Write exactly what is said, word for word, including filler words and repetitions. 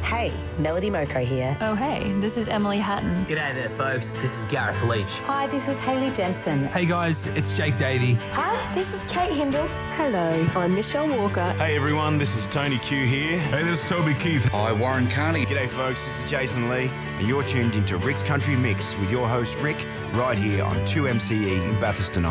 Hey, Melody Moko here. Oh, hey, this is Emily Hatton. G'day there, folks. This is Gareth Leach. Hi, this is Hayley Jensen. Hey guys, it's Jake Davey. Hi, this is Kate Hindle. Hello, I'm Michelle Walker. Hey everyone, this is Tony Q here. Hey, this is Toby Keith. Hi, Warren Carney. G'day folks, this is Jason Lee, and you're tuned into Rick's Country Mix with your host Rick, right here on two M C E in Bathurst tonight.